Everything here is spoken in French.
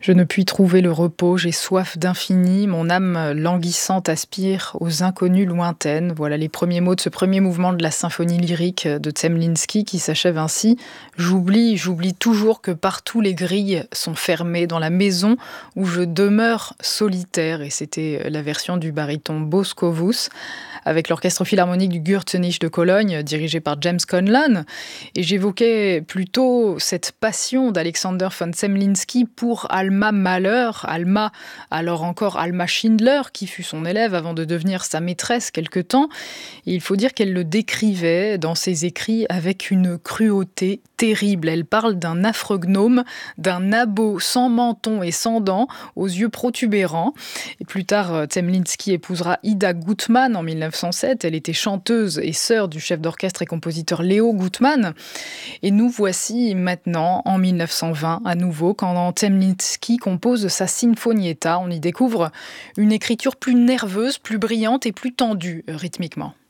Je ne puis trouver le repos, j'ai soif d'infini, mon âme languissante aspire aux inconnues lointaines. Voilà les premiers mots de ce premier mouvement de la symphonie lyrique de Zemlinsky qui s'achève ainsi. J'oublie toujours que partout les grilles sont fermées dans la maison où je demeure solitaire. Et c'était la version du baryton Boskovus avec l'orchestre philharmonique du Gürzenich de Cologne, dirigé par James Conlon. Et j'évoquais plutôt cette passion d'Alexander von Zemlinsky pour Alma Mahler, Alma, alors encore Alma Schindler, qui fut son élève avant de devenir sa maîtresse quelque temps. Et il faut dire qu'elle le décrivait dans ses écrits avec une cruauté terrible. Elle parle d'un affreux gnome, d'un abo sans menton et sans dents, aux yeux protubérants. Et plus tard, Zemlinsky épousera Ida Gutmann en 1907. Elle était chanteuse et sœur du chef d'orchestre et compositeur Leo Gutmann. Et nous voici maintenant en 1920 à nouveau, quand Zemlinsky compose sa Sinfonietta. On y découvre une écriture plus nerveuse, plus brillante et plus tendue rythmiquement.